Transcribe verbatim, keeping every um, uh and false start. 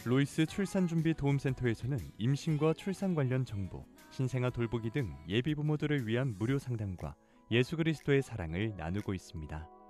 로이스 출산준비도움센터에서는 임신과 출산 관련 정보, 신생아 돌보기 등 예비부모들을 위한 무료 상담과 예수 그리스도의 사랑을 나누고 있습니다.